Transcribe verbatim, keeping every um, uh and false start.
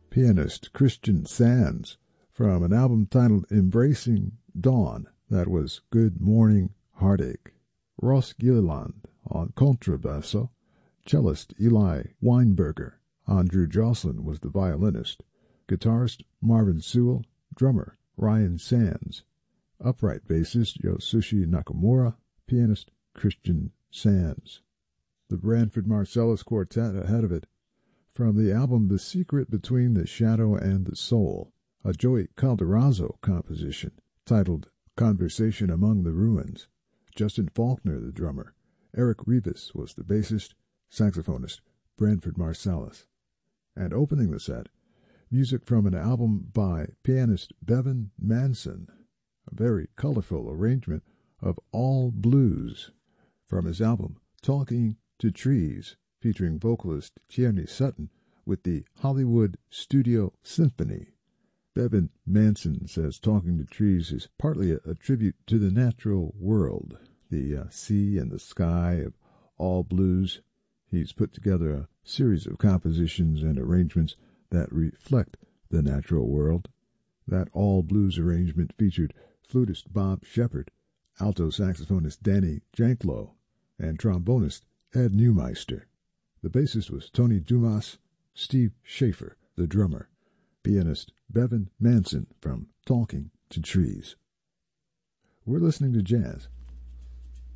pianist Christian Sands from an album titled Embracing Dawn. That was Good Morning Heartache. Ross Gilliland on contrabasso, cellist Eli Weinberger. Andrew Jocelyn was the violinist. Guitarist Marvin Sewell, drummer Ryan Sands, upright bassist Yosushi Nakamura, pianist Christian Sands. The Branford Marsalis Quartet ahead of it. From the album The Secret Between the Shadow and the Soul, a Joey Calderazzo composition titled Conversation Among the Ruins. Justin Faulkner, the drummer. Eric Rivas was the bassist, saxophonist Branford Marsalis. And opening the set, music from an album by pianist Bevan Manson, a very colorful arrangement of All Blues from his album Talking to Trees, featuring vocalist Tierney Sutton with the Hollywood Studio Symphony. Bevan Manson says Talking to Trees is partly a, a tribute to the natural world, the uh, sea and the sky of All Blues. He's put together a series of compositions and arrangements that reflect the natural world. That All Blues arrangement featured flutist Bob Shepard, alto saxophonist Danny Janklow, and trombonist Ed Neumeister. The bassist was Tony Dumas, Steve Schaefer, the drummer, pianist Bevan Manson from Talking to Trees. We're listening to jazz